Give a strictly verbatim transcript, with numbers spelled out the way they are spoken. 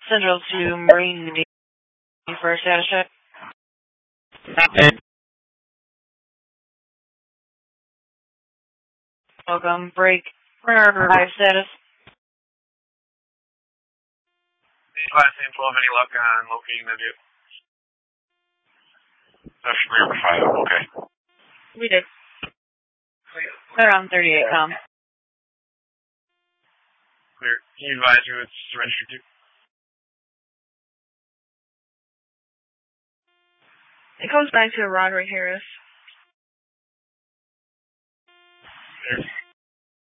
Central to Marine Navy for a status check. Welcome. Break. Radar for five status. Class name twelve, any luck on locating the view? That's clear for five, okay. We did. They're on thirty-eight com. Clear. Can you advise who it's registered to? It goes back to Roderick Harris. Clear.